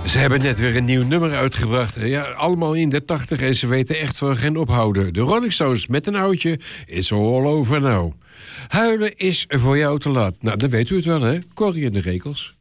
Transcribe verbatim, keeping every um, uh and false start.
Ze hebben net weer een nieuw nummer uitgebracht. Ja, allemaal in de tachtig en ze weten echt van geen ophouden. De Rolling Stones met een oudje. It's all over now. Huilen is voor jou te laat. Nou, dan weet u het wel, hè? Corrie in de Rekels.